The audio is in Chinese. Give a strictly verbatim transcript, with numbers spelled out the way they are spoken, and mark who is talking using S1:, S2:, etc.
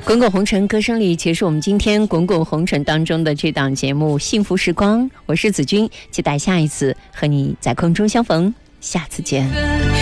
S1: 滚滚红尘歌声里结束我们今天滚滚红尘当中的这档节目幸福时光，我是子君，期待下一次和你在空中相逢，下次见。